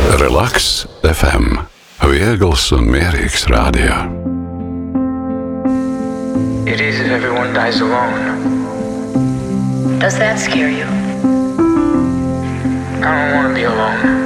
Relaks FM. Viegls un mierīgs radio. It is if everyone dies alone. Does that scare you? I don't want to be alone.